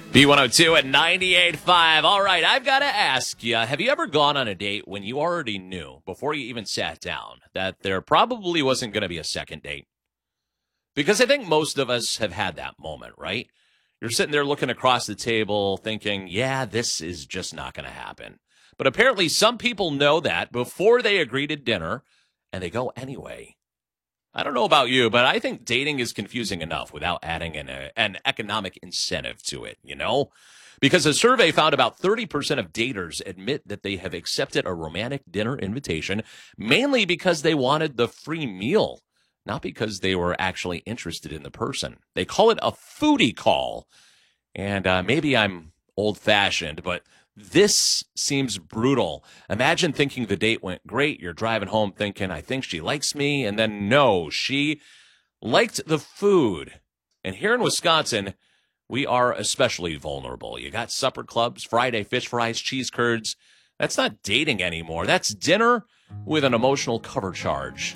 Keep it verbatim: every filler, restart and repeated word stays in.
B one oh two at ninety-eight point five. All right, I've got to ask you, have you ever gone on a date when you already knew, before you even sat down, that there probably wasn't going to be a second date? Because I think most of us have had that moment, right? You're sitting there looking across the table thinking, yeah, this is just not going to happen. But apparently some people know that before they agree to dinner, and they go anyway. I don't know about you, but I think dating is confusing enough without adding an, uh, an economic incentive to it, you know? Because a survey found about thirty percent of daters admit that they have accepted a romantic dinner invitation mainly because they wanted the free meal, not because they were actually interested in the person. They call it a foodie call. And uh, maybe I'm old-fashioned, but this seems brutal. Imagine thinking the date went great. You're driving home thinking, I think she likes me. And then, no, she liked the food. And here in Wisconsin, we are especially vulnerable. You got supper clubs, Friday fish fries, cheese curds. That's not dating anymore. That's dinner with an emotional cover charge.